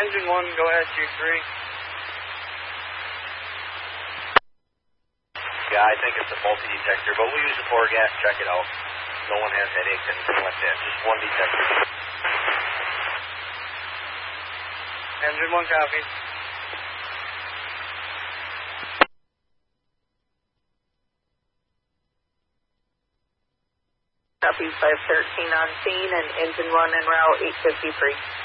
Engine 1, go ahead, G3. Yeah, I think it's a multi-detector, but we'll use the pour gas, check it out. No one has headaches, anything like that, just one detector. Engine 1, copy. Copy 513 on scene and engine 1 en route 853.